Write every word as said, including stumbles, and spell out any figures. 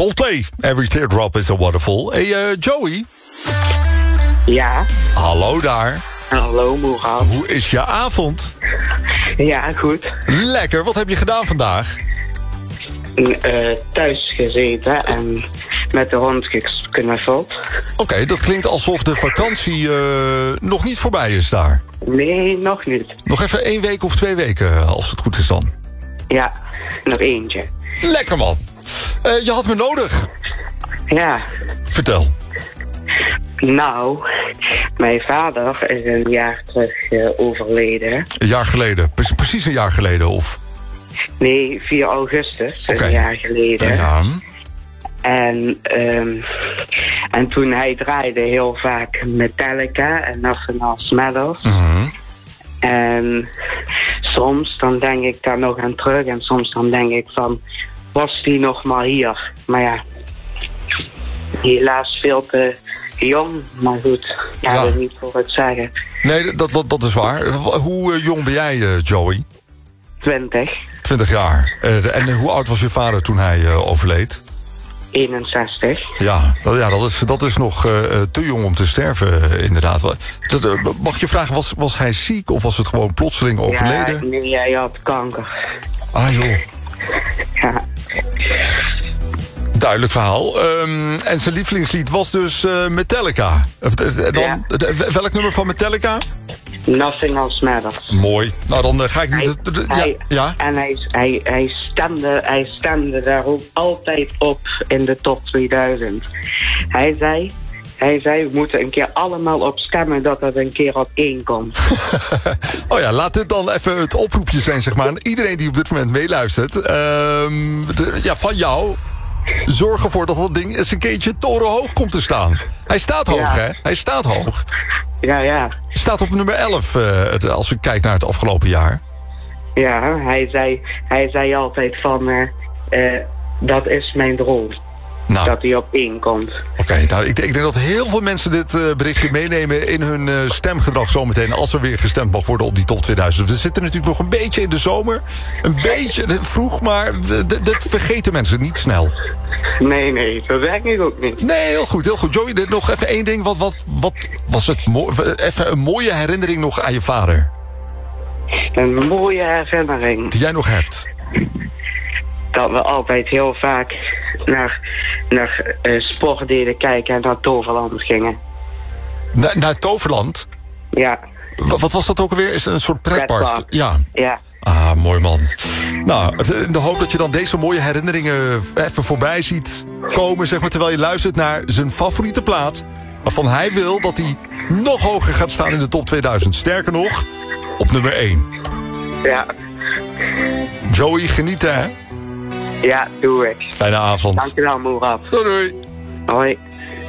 Coldplay, Every Teardrop is a Waterfall. Hey uh, Joey. Ja. Hallo daar. Hallo Moerad. Hoe is je avond? Ja, goed. Lekker, wat heb je gedaan vandaag? Uh, thuis gezeten en met de hond geknuffeld. Oké, okay, dat klinkt alsof de vakantie uh, nog niet voorbij is daar. Nee, nog niet. Nog even één week of twee weken, als het goed is dan. Ja, nog eentje. Lekker man. Uh, je had me nodig. Ja. Vertel. Nou, mijn vader is een jaar terug uh, overleden. Een jaar geleden? Pre- precies een jaar geleden, of? Nee, vier augustus, okay. een jaar geleden. Ja. En, um, en toen hij draaide heel vaak Metallica en National Medals. Mm-hmm. En soms dan denk ik daar nog aan terug en soms dan denk ik van, was die nog maar hier? Maar ja, helaas veel te jong, maar goed, ja, ja. dat niet voor het zeggen. Nee, dat, dat, dat is waar. Hoe uh, jong ben jij, uh, Joey? Twintig. Twintig jaar. Uh, en hoe oud was je vader toen hij uh, overleed? eenenzestig. Ja, dat, ja dat, is, dat is nog uh, te jong om te sterven, uh, inderdaad. Dat, uh, mag je vragen, was, was hij ziek of was het gewoon plotseling overleden? Ja, nee, hij had kanker. Ah joh. Ja. Duidelijk verhaal. Um, en zijn lievelingslied was dus uh, Metallica. Dan, ja. Welk nummer van Metallica? Nothing Else Matters. Mooi. Nou, dan uh, ga ik niet... Hij, ja, hij, ja? En hij, hij, hij, stemde, hij stemde daar ook altijd op in de top tweeduizend. Hij zei... Hij zei, we moeten een keer allemaal op stemmen dat het een keer op één komt. Oh ja, laat dit dan even het oproepje zijn, zeg maar, aan iedereen die op dit moment meeluistert. Uh, de, ja, van jou. Zorg ervoor dat dat ding eens een keertje torenhoog komt te staan. Hij staat hoog, ja. hè? Hij staat hoog. Ja, ja. Staat op nummer elf, uh, als we kijken naar het afgelopen jaar. Ja, hij zei, hij zei altijd van, uh, uh, dat is mijn droom. Nou. Dat hij op één komt. Oké, okay, nou, ik, ik denk dat heel veel mensen dit uh, berichtje meenemen in hun uh, stemgedrag zometeen, als er weer gestemd mag worden op die top tweeduizend. We zitten natuurlijk nog een beetje in de zomer. Een beetje vroeg, maar dat vergeten mensen niet snel. Nee, nee, dat denk ik ook niet. Nee, heel goed, heel goed. Joey, nog even één ding. Wat, wat, wat was het mo- even een mooie herinnering nog aan je vader? Een mooie herinnering. Die jij nog hebt? Dat we altijd heel vaak naar, naar uh, sport deden kijken en naar Toverland gingen. Na, naar Toverland? Ja. W- wat was dat ook alweer? Is het een soort pretpark? Pretpark. Ja. Ja. Ah, mooi man. Nou, in de hoop dat je dan deze mooie herinneringen even voorbij ziet komen, zeg maar, terwijl je luistert naar zijn favoriete plaat, waarvan hij wil dat hij nog hoger gaat staan in de top tweeduizend. Sterker nog, op nummer één. Ja. Joey, genieten, hè? Ja, doe ik. Fijne avond. Dankjewel, Moerad. Doei doei. Hoi.